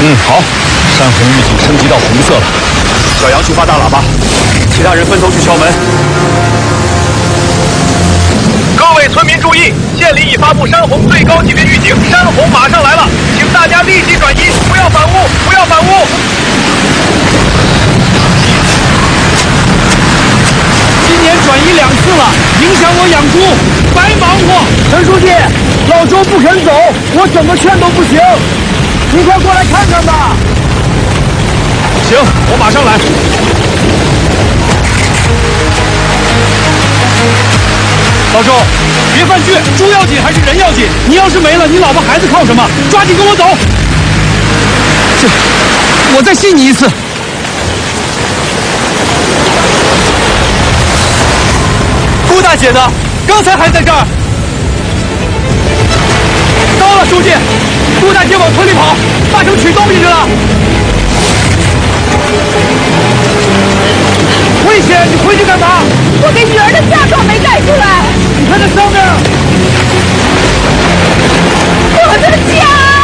好。山洪预警升级到红色了。小杨去发大喇叭，其他人分头去敲门。 各位村民注意，县里已发布山洪最高级别预警，山洪马上来了，请大家立即转移，不要反屋，不要反屋。 今年转移2次了，影响我养猪，白忙活。 陈书记，老周不肯走，我怎么劝都不行，你快过来看看吧。 行，我马上来。 老周，别犯倔，猪要紧还是人要紧？你要是没了，你老婆孩子靠什么？抓紧跟我走。我再信你一次。顾大姐呢？刚才还在这儿。到了，书记，顾大姐往村里跑，大成